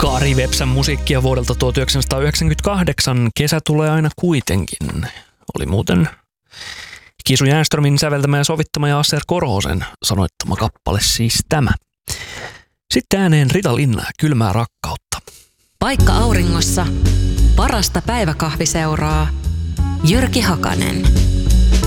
Kari Vepsän musiikkia vuodelta 1998. Kesä tulee aina kuitenkin. Oli muuten Kisu Jänströmin säveltämä ja sovittama ja Asser Korhosen sanoittama kappale siis tämä. Sitten ääneen Rita Linna ja Kylmää rakkautta. Paikka auringossa, parasta päiväkahviseuraa, Jyrki Hakanen.